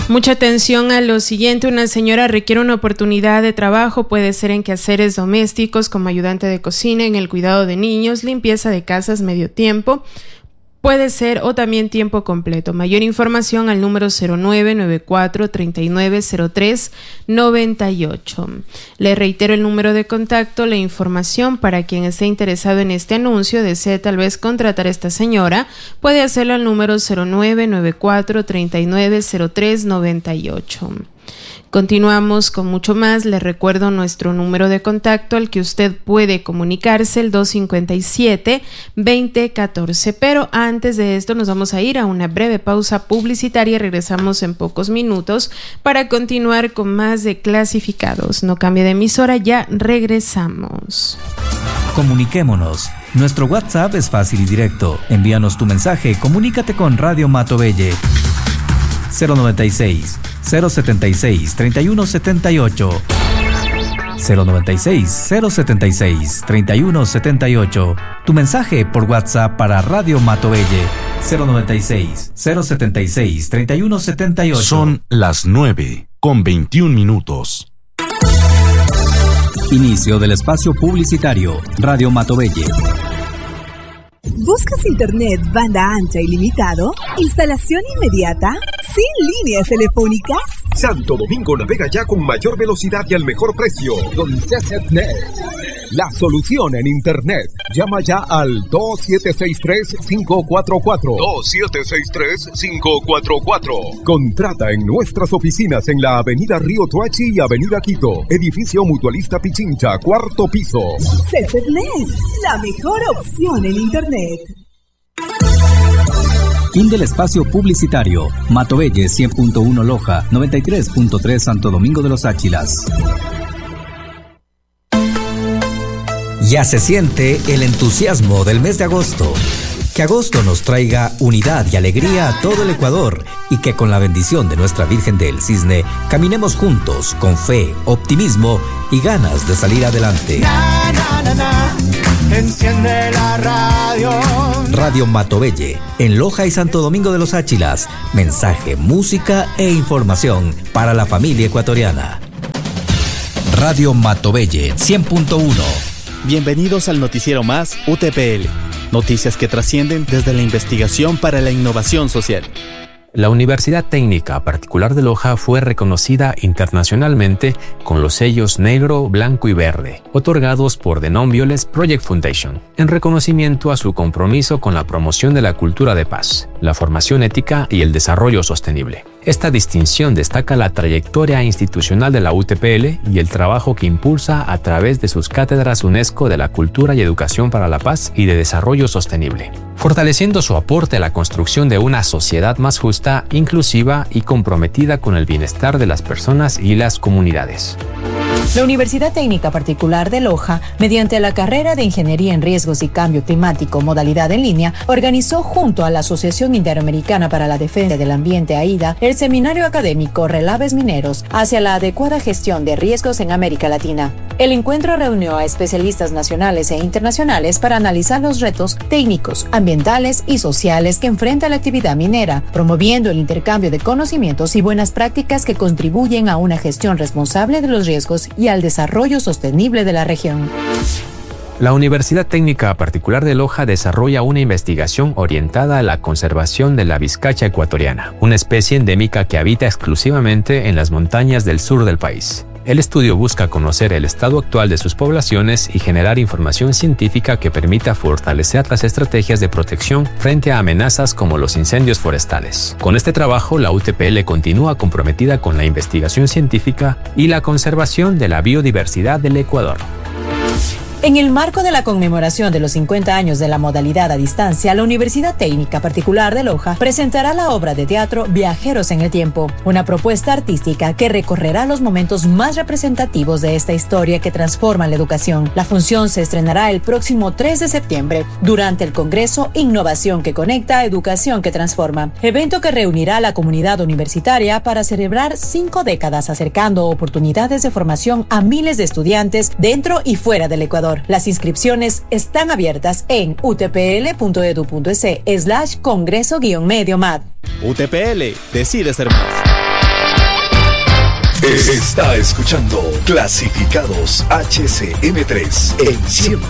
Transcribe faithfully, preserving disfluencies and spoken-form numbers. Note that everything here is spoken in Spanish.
Mucha atención a lo siguiente. Una señora requiere una oportunidad de trabajo, puede ser en quehaceres domésticos como ayudante de cocina, en el cuidado de niños, limpieza de casas medio tiempo, puede ser o también tiempo completo. Mayor información al número cero nueve nueve cuatro, tres nueve cero tres, nueve ocho. Le reitero el número de contacto, la información para quien esté interesado en este anuncio, desee tal vez contratar a esta señora, puede hacerlo al número cero nueve nueve cuatro, tres nueve cero tres, nueve ocho. Continuamos con mucho más. Les recuerdo nuestro número de contacto al que usted puede comunicarse, el dos cinco siete, dos cero uno cuatro. Pero antes de esto nos vamos a ir a una breve pausa publicitaria y regresamos en pocos minutos para continuar con más de Clasificados. No cambie de emisora, ya regresamos. Comuniquémonos. Nuestro WhatsApp es fácil y directo. Envíanos tu mensaje, comunícate con Radio Matovelle. cero noventa y seis, cero setenta y seis, treinta y uno setenta y ocho. cero noventa y seis, cero setenta y seis, treinta y uno setenta y ocho. Tu mensaje por WhatsApp para Radio Matovelle. cero noventa y seis, cero setenta y seis, treinta y uno setenta y ocho. Son las nueve con veintiún minutos. Inicio del espacio publicitario. Radio Matovelle. ¿Buscas internet banda ancha ilimitado? ¿Instalación inmediata? ¿Sin líneas telefónicas? Santo Domingo navega ya con mayor velocidad y al mejor precio. Con CCnet, la solución en internet. Llama ya al dos siete seis tres, cinco cuatro cuatro. dos siete seis tres, cinco cuatro cuatro. Contrata en nuestras oficinas en la avenida Río Toachi y avenida Quito. Edificio Mutualista Pichincha, cuarto piso. CCnet, la mejor opción en internet. Fin del espacio publicitario. Matovelle cien punto uno Loja, noventa y tres punto tres Santo Domingo de los Áchilas. Ya se siente el entusiasmo del mes de agosto. Que agosto nos traiga unidad y alegría a todo el Ecuador y que con la bendición de nuestra Virgen del Cisne caminemos juntos con fe, optimismo y ganas de salir adelante. Na, na, na, na. Enciende la radio. Radio Matovelle, en Loja y Santo Domingo de los Áchilas. Mensaje, música e información para la familia ecuatoriana. Radio Matovelle cien punto uno. Bienvenidos al noticiero más U T P L. Noticias que trascienden desde la investigación para la innovación social. La Universidad Técnica Particular de Loja fue reconocida internacionalmente con los sellos negro, blanco y verde, otorgados por The Non-Violence Project Foundation, en reconocimiento a su compromiso con la promoción de la cultura de paz, la formación ética y el desarrollo sostenible. Esta distinción destaca la trayectoria institucional de la U T P L y el trabajo que impulsa a través de sus cátedras UNESCO de la Cultura y Educación para la Paz y de Desarrollo Sostenible, fortaleciendo su aporte a la construcción de una sociedad más justa, inclusiva y comprometida con el bienestar de las personas y las comunidades. La Universidad Técnica Particular de Loja, mediante la carrera de Ingeniería en Riesgos y Cambio Climático, modalidad en línea, organizó junto a la Asociación Interamericana para la Defensa del Ambiente, AIDA, el seminario académico Relaves Mineros hacia la adecuada gestión de riesgos en América Latina. El encuentro reunió a especialistas nacionales e internacionales para analizar los retos técnicos, ambientales y sociales que enfrenta la actividad minera, promoviendo el intercambio de conocimientos y buenas prácticas que contribuyen a una gestión responsable de los riesgos y al desarrollo sostenible de la región. La Universidad Técnica Particular de Loja desarrolla una investigación orientada a la conservación de la vizcacha ecuatoriana, una especie endémica que habita exclusivamente en las montañas del sur del país. El estudio busca conocer el estado actual de sus poblaciones y generar información científica que permita fortalecer las estrategias de protección frente a amenazas como los incendios forestales. Con este trabajo, la U T P L continúa comprometida con la investigación científica y la conservación de la biodiversidad del Ecuador. En el marco de la conmemoración de los cincuenta años de la modalidad a distancia, la Universidad Técnica Particular de Loja presentará la obra de teatro Viajeros en el Tiempo, una propuesta artística que recorrerá los momentos más representativos de esta historia que transforma la educación. La función se estrenará el próximo tres de septiembre durante el Congreso Innovación que Conecta, Educación que Transforma, evento que reunirá a la comunidad universitaria para celebrar cinco décadas acercando oportunidades de formación a miles de estudiantes dentro y fuera del Ecuador. Las inscripciones están abiertas en utpl.edu.es slash congreso guión medio mat. U T P L, decide ser más. Está escuchando Clasificados H C M tres en cien